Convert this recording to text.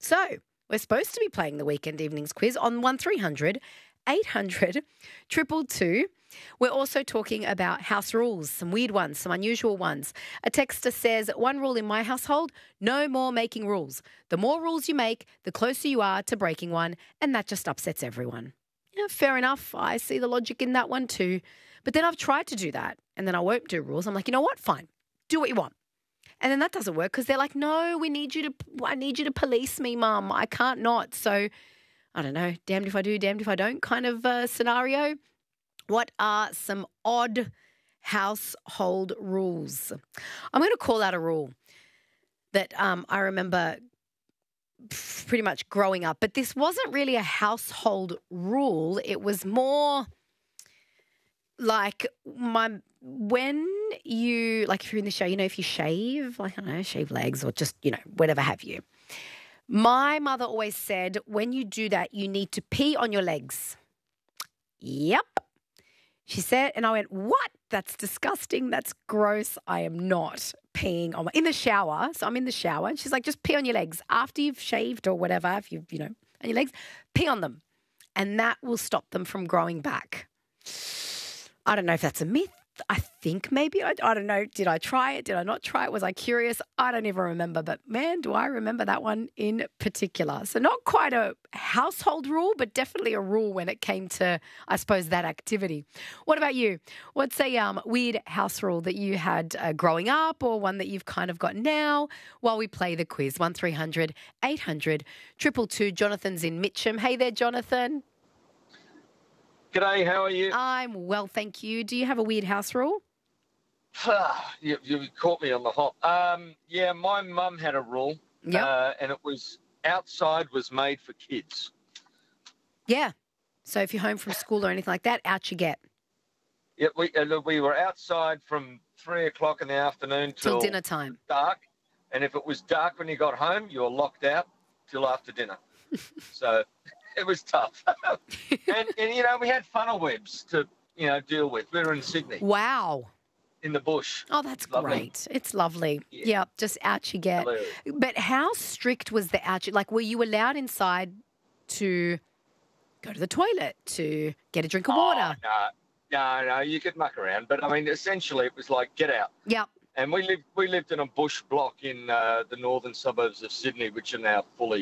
So we're supposed to be playing the weekend evenings quiz on 1300 800 222. We're also talking about house rules, some weird ones, some unusual ones. A texter says, one rule in my household, no more making rules. The more rules you make, the closer you are to breaking one, and that just upsets everyone. Yeah, fair enough. I see the logic in that one too. But then I've tried to do that, and then I won't do rules. I'm like, you know what? Fine. Do what you want. And then that doesn't work because they're like, no, I need you to police me, Mum. I can't not. So, I don't know, damned if I do, damned if I don't kind of scenario. What are some odd household rules? I'm going to call out a rule that I remember pretty much growing up, but this wasn't really a household rule. It was more like when you, like if you're in the show, you know, if you shave, like, I don't know, shave legs or just, you know, whatever have you. My mother always said, when you do that, you need to pee on your legs. Yep. She said, and I went, what? That's disgusting. That's gross. I am not peeing in the shower. So I'm in the shower. And she's like, just pee on your legs. After you've shaved or whatever, if you know, on your legs, pee on them. And that will stop them from growing back. I don't know if that's a myth. I think maybe, I don't know. Did I try it? Did I not try it? Was I curious? I don't even remember. But man, do I remember that one in particular. So not quite a household rule, but definitely a rule when it came to, I suppose, that activity. What about you? What's a weird house rule that you had growing up or one that you've kind of got now while we play the quiz? 1300 800 222. Jonathan's in Mitcham. Hey there, Jonathan. G'day, how are you? I'm well, thank you. Do you have a weird house rule? You caught me on the hop. Yeah, my mum had a rule, and it was outside was made for kids. Yeah. So if you're home from school or anything like that, out you get. Yeah, we were outside from 3 o'clock in the afternoon till dinner time. Dark, and if it was dark when you got home, you were locked out till after dinner. So it was tough. and, you know, we had funnel webs to, you know, deal with. We were in Sydney. Wow. In the bush. Oh, that's great. It's lovely. Yeah, just out you get. Hello. But how strict was the out? Like, were you allowed inside to go to the toilet, to get a drink of water? No, you could muck around. But, I mean, essentially it was like, get out. Yep. And we lived in a bush block in the northern suburbs of Sydney, which are now fully